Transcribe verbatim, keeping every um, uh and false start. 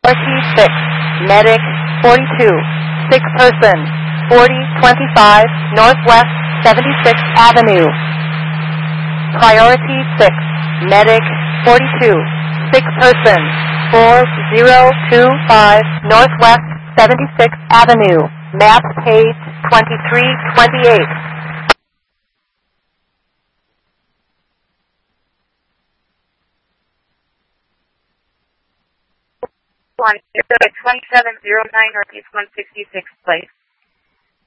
Priority six, Medic forty-two, sick person, forty twenty-five Northwest seventy-sixth Avenue. Priority six, Medic forty-two, sick person, four zero two five Northwest seventy-sixth Avenue. Map page twenty-three twenty-eight. One twenty-seven oh nine Northeast one sixty-sixth Place.